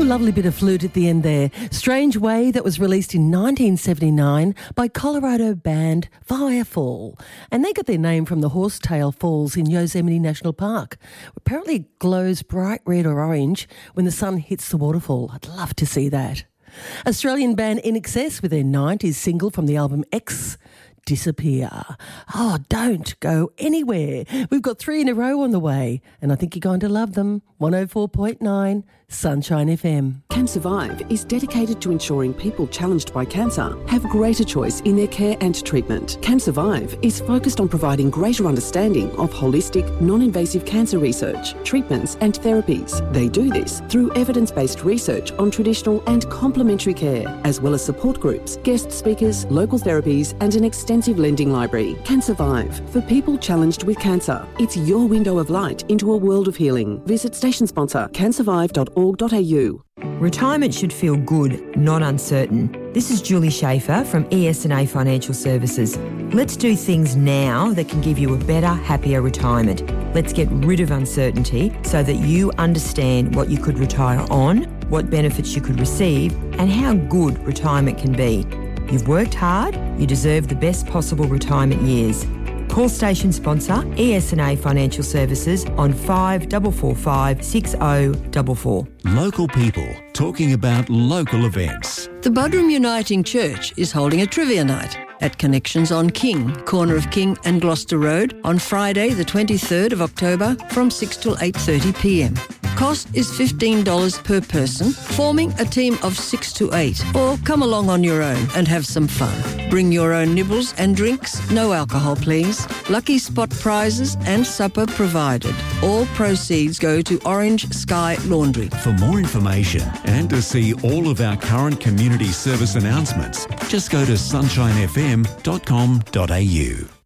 Lovely bit of flute at the end there. Strange Way, that was released in 1979 by Colorado band Firefall. And they got their name from the Horsetail Falls in Yosemite National Park. Apparently it glows bright red or orange when the sun hits the waterfall. I'd love to see that. Australian band In Excess with their 90s single from the album X, Disappear. Oh, don't go anywhere. We've got 3 in a row on the way, and I think you're going to love them. 104.9 Sunshine FM. Can Survive is dedicated to ensuring people challenged by cancer have greater choice in their care and treatment. Can Survive is focused on providing greater understanding of holistic, non-invasive cancer research, treatments and therapies. They do this through evidence-based research on traditional and complementary care, as well as support groups, guest speakers, local therapies and an extensive lending library. Can Survive, for people challenged with cancer. It's your window of light into a world of healing. Visit station sponsor cansurvive.org.au. Retirement should feel good, not uncertain. This is Julie Schaefer from ES&A Financial Services. Let's do things now that can give you a better, happier retirement. Let's get rid of uncertainty so that you understand what you could retire on, what benefits you could receive, and how good retirement can be. You've worked hard, you deserve the best possible retirement years. Call station sponsor ES&A Financial Services on 5445 6044. Local people talking about local events. The Buderim Uniting Church is holding a trivia night at Connections on King, corner of King and Gloucester Road, on Friday the 23rd of October from 6 till 8:30pm. Cost is $15 per person, forming a team of 6 to 8, or come along on your own and have some fun. Bring your own nibbles and drinks, no alcohol please. Lucky spot prizes and supper provided. All proceeds go to Orange Sky Laundry. For more information and to see all of our current community service announcements, just go to sunshinefm.com.au.